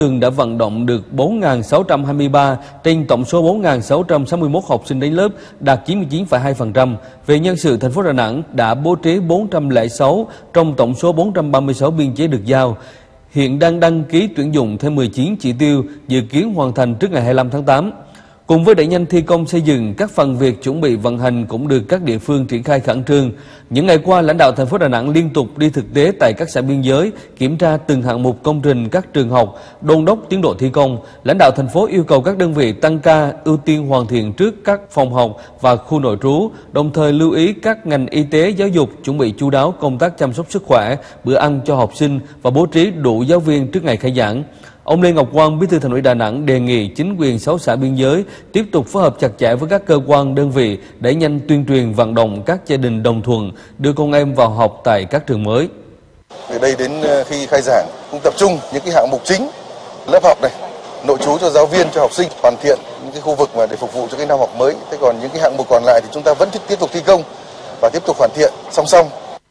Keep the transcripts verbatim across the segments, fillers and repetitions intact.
Trường đã vận động được bốn nghìn sáu trăm hai mươi ba trên tổng số bốn nghìn sáu trăm sáu mươi mốt học sinh đến lớp, đạt chín mươi chín phẩy hai phần trăm. Về nhân sự, thành phố Đà Nẵng đã bố trí bốn trăm lẻ sáu trong tổng số bốn trăm ba mươi sáu biên chế được giao. Hiện đang đăng ký tuyển dụng thêm mười chín chỉ tiêu, dự kiến hoàn thành trước ngày hai mươi lăm tháng tám. Cùng với đẩy nhanh thi công xây dựng, các phần việc chuẩn bị vận hành cũng được các địa phương triển khai khẩn trương. Những ngày qua, lãnh đạo thành phố Đà Nẵng liên tục đi thực tế tại các xã biên giới, kiểm tra từng hạng mục công trình các trường học, đôn đốc tiến độ thi công. Lãnh đạo thành phố yêu cầu các đơn vị tăng ca, ưu tiên hoàn thiện trước các phòng học và khu nội trú, đồng thời lưu ý các ngành y tế, giáo dục chuẩn bị chu đáo công tác chăm sóc sức khỏe, bữa ăn cho học sinh và bố trí đủ giáo viên trước ngày khai giảng. Ông Lê Ngọc Quang, Bí thư Thành ủy Đà Nẵng đề nghị chính quyền sáu xã biên giới tiếp tục phối hợp chặt chẽ với các cơ quan, đơn vị đẩy nhanh tuyên truyền vận động các gia đình đồng thuận đưa con em vào học tại các trường mới. Từ đây đến khi khai giảng cũng tập trung những cái hạng mục chính, lớp học này, nội trú cho giáo viên, cho học sinh, hoàn thiện những cái khu vực mà để phục vụ cho cái năm học mới. Thế còn những cái hạng mục còn lại thì chúng ta vẫn tiếp tục thi công và tiếp tục hoàn thiện song song.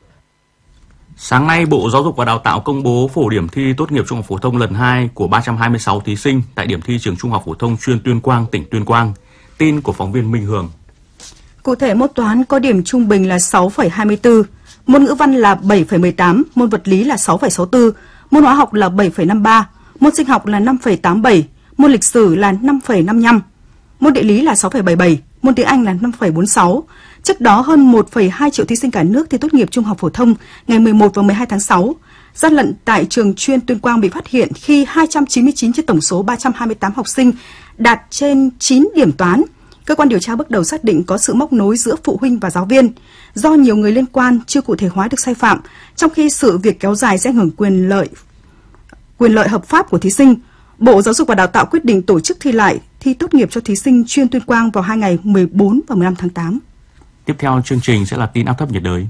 Sáng nay, Bộ Giáo dục và Đào tạo công bố phổ điểm thi tốt nghiệp trung học phổ thông lần hai của ba trăm hai mươi sáu thí sinh tại điểm thi trường Trung học phổ thông chuyên Tuyên Quang, tỉnh Tuyên Quang. Tin của phóng viên Minh Hường. Cụ thể, môn toán có điểm trung bình là sáu phẩy hai mươi tư, môn ngữ văn là bảy phẩy mười tám, môn vật lý là sáu phẩy sáu mươi tư, môn hóa học là bảy phẩy năm mươi ba, môn sinh học là năm phẩy tám mươi bảy, môn lịch sử là năm phẩy năm mươi lăm, môn địa lý là sáu phẩy bảy mươi bảy, môn tiếng Anh là năm phẩy bốn mươi sáu. Trước đó, hơn một phẩy hai triệu thí sinh cả nước thi tốt nghiệp trung học phổ thông ngày mười một và mười hai tháng sáu. Gian lận tại trường chuyên Tuyên Quang bị phát hiện khi hai trăm chín mươi chín trên tổng số ba trăm hai mươi tám học sinh đạt trên chín điểm toán. Cơ quan điều tra bước đầu xác định có sự móc nối giữa phụ huynh và giáo viên. Do nhiều người liên quan chưa cụ thể hóa được sai phạm, trong khi sự việc kéo dài sẽ ảnh hưởng quyền lợi quyền lợi hợp pháp của thí sinh, Bộ Giáo dục và Đào tạo quyết định tổ chức thi lại thi tốt nghiệp cho thí sinh chuyên Tuyên Quang vào hai ngày mười bốn và mười lăm tháng tám. Tiếp theo chương trình sẽ là tin áp thấp nhiệt đới.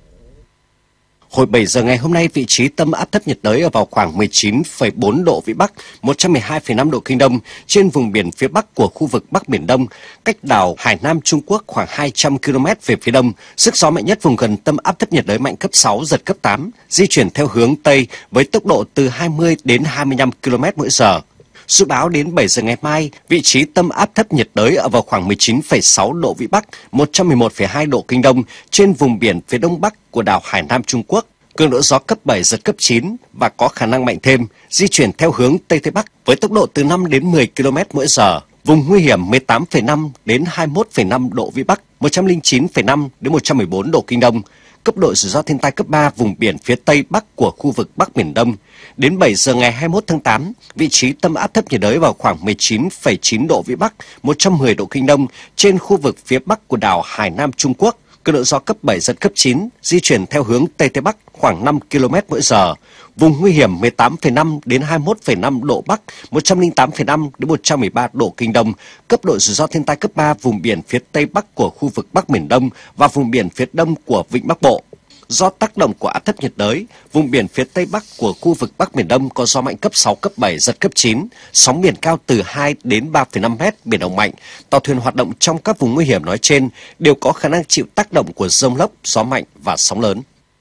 Hồi bảy giờ ngày hôm nay, vị trí tâm áp thấp nhiệt đới ở vào khoảng mười chín phẩy bốn độ Vĩ Bắc, một trăm mười hai phẩy năm độ Kinh Đông, trên vùng biển phía Bắc của khu vực Bắc Biển Đông, cách đảo Hải Nam Trung Quốc khoảng hai trăm ki lô mét về phía đông. Sức gió mạnh nhất vùng gần tâm áp thấp nhiệt đới mạnh cấp sáu, giật cấp tám, di chuyển theo hướng Tây với tốc độ từ hai mươi đến hai mươi lăm ki lô mét mỗi giờ. Dự báo đến bảy giờ ngày mai, vị trí tâm áp thấp nhiệt đới ở vào khoảng mười chín phẩy sáu độ Vĩ Bắc, một trăm mười một phẩy hai độ Kinh Đông, trên vùng biển phía đông bắc của đảo Hải Nam Trung Quốc. Cường độ gió cấp bảy, giật cấp chín và có khả năng mạnh thêm, di chuyển theo hướng Tây Tây Bắc với tốc độ từ năm đến mười ki lô mét mỗi giờ. Vùng nguy hiểm mười tám phẩy năm đến hai mươi mốt phẩy năm độ Vĩ Bắc, một trăm lẻ chín phẩy năm đến một trăm mười bốn độ Kinh Đông. Cấp độ rủi ro thiên tai cấp ba, vùng biển phía Tây Bắc của khu vực Bắc Biển Đông. Đến bảy giờ ngày hai mươi mốt tháng tám, vị trí tâm áp thấp nhiệt đới vào khoảng mười chín phẩy chín độ Vĩ Bắc, một trăm mười độ Kinh Đông, trên khu vực phía Bắc của đảo Hải Nam Trung Quốc. Cường độ gió cấp bảy, giật cấp chín, di chuyển theo hướng Tây Tây Bắc khoảng năm ki lô mét mỗi giờ. Vùng nguy hiểm mười tám phẩy năm đến hai mươi mốt phẩy năm độ Bắc, một trăm lẻ tám phẩy năm đến một trăm mười ba độ Kinh Đông. Cấp độ rủi ro thiên tai cấp ba, vùng biển phía Tây Bắc của khu vực Bắc Biển Đông và vùng biển phía Đông của Vịnh Bắc Bộ. Do tác động của áp thấp nhiệt đới, vùng biển phía Tây Bắc của khu vực Bắc Biển Đông có gió mạnh cấp sáu, cấp bảy, giật cấp chín, sóng biển cao từ hai đến ba phẩy năm mét, biển động mạnh. Tàu thuyền hoạt động trong các vùng nguy hiểm nói trên đều có khả năng chịu tác động của dông lốc, gió mạnh và sóng lớn.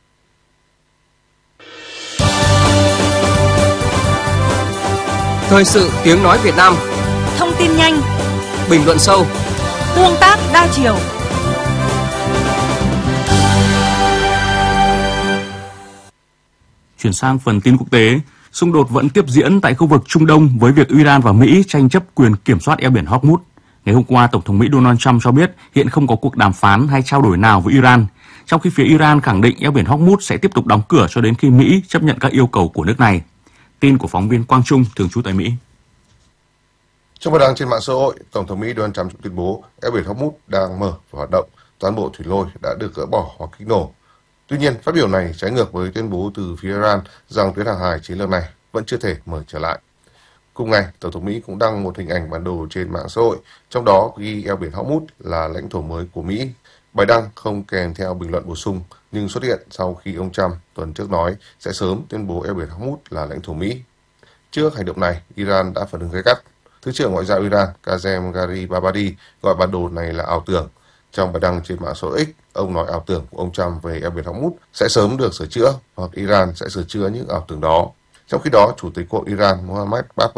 Thời sự tiếng nói Việt Nam. Thông tin nhanh, bình luận sâu, tương tác đa chiều. Chuyển sang phần tin quốc tế, xung đột vẫn tiếp diễn tại khu vực Trung Đông với việc Iran và Mỹ tranh chấp quyền kiểm soát eo biển Hormuz. Ngày hôm qua, Tổng thống Mỹ Donald Trump cho biết hiện không có cuộc đàm phán hay trao đổi nào với Iran, trong khi phía Iran khẳng định eo biển Hormuz sẽ tiếp tục đóng cửa cho đến khi Mỹ chấp nhận các yêu cầu của nước này. Tin của phóng viên Quang Trung, thường trú tại Mỹ. Trong bài đăng trên mạng xã hội, Tổng thống Mỹ Donald Trump tuyên bố eo biển Hormuz đang mở và hoạt động, toàn bộ thủy lôi đã được gỡ bỏ hoặc kích nổ. Tuy nhiên, phát biểu này trái ngược với tuyên bố từ phía Iran rằng tuyến hàng hải chiến lược này vẫn chưa thể mở trở lại. Cùng ngày, Tổng thống Mỹ cũng đăng một hình ảnh bản đồ trên mạng xã hội, trong đó ghi eo biển Hormuz là lãnh thổ mới của Mỹ. Bài đăng không kèm theo bình luận bổ sung, nhưng xuất hiện sau khi ông Trump tuần trước nói sẽ sớm tuyên bố eo biển Hormuz là lãnh thổ Mỹ. Trước hành động này, Iran đã phản ứng gay gắt. Thứ trưởng Ngoại giao Iran Kazem Gharibabadi gọi bản đồ này là ảo tưởng. Trong bài đăng trên mạng xã hội X, ông nói ảo tưởng của ông Trump về eo biển Hormuz sẽ sớm được sửa chữa hoặc Iran sẽ sửa chữa những ảo tưởng đó. Trong khi đó, Chủ tịch Quốc hội Iran Mohammad Bagher